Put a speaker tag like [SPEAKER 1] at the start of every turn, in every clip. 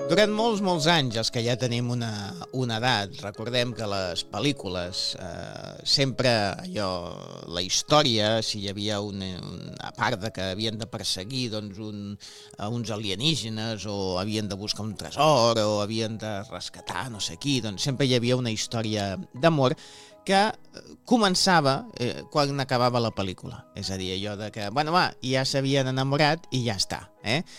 [SPEAKER 1] Durant molts anys, els que ja tenim una edat, recordem que les pel·lícules, sempre allò, la història, si hi havia a part de que havien de perseguir doncs, uns alienígenes o havien de buscar un tresor o havien de rescatar no sé qui, doncs sempre hi havia una història d'amor que començava quan acabava la pel·lícula. És a dir, allò de que, bueno, va, ja s'havien enamorat i ja està,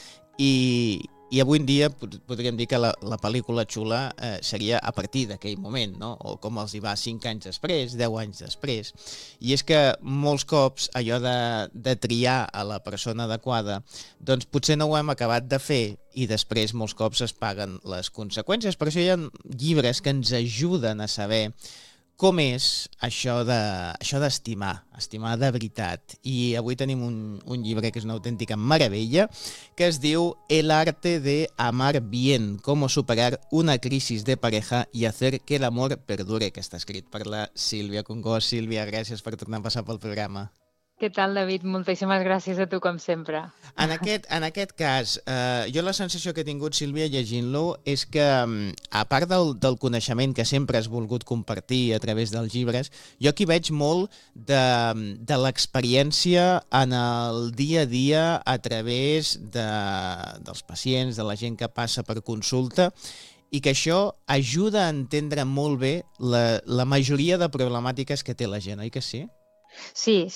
[SPEAKER 1] I avui en dia podríem dir que la pel·lícula xula seria a partir d'aquell moment, no? O com els hi va 5 anys després, 10 anys després. I és que molts cops allò de triar a la persona adequada, doncs potser no ho hem acabat de fer i després molts cops es paguen les conseqüències. Per això hi ha llibres que ens ajuden a saber com és això d'estimar, estimar de veritat. I avui tenim un llibre que és una autèntica meravella, que es diu El arte de amar bien, cómo superar una crisis de pareja y hacer que el amor perdure, que està escrit per la Sílvia Congost. Sílvia, gràcies per tornar a passar pel programa.
[SPEAKER 2] Què tal, David? Moltíssimes gràcies a tu, com sempre.
[SPEAKER 1] En aquest cas, jo la sensació que he tingut, Sílvia, llegint-lo, és que, a part del coneixement que sempre has volgut compartir a través dels llibres, jo aquí veig molt de l'experiència en el dia a dia a través dels pacients, de la gent que passa per consulta, i que això ajuda a entendre molt bé la majoria de problemàtiques que té la gent, oi que sí?
[SPEAKER 2] Sí,